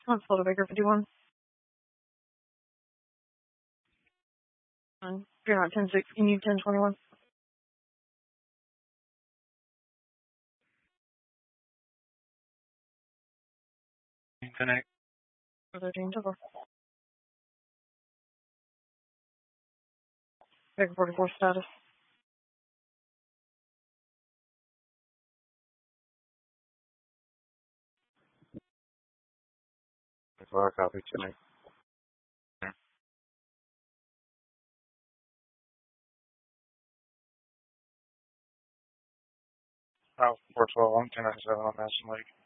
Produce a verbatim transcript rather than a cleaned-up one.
Come on, Florida Baker fifty-one. Um, If you're not ten six, you need ten twenty-one. Connect. thirteen, so far. Baker forty-four status. Before I copy Connect. Oh, four twelve, I'm ten seven on Madison Lake.